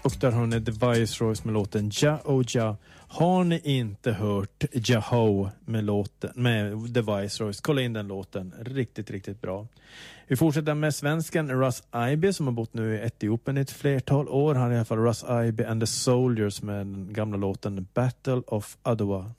Och där har ni The Viceroys med låten Ja Oh Ja. Har ni inte hört Jaho med The Viceroys, kolla in den låten. Riktigt, riktigt bra. Vi fortsätter med svensken Russ Aiby som har bott nu i Etiopien i ett flertal år. Han är i alla fall Russ Aiby and the Soldiers med den gamla låten Battle of Adwa.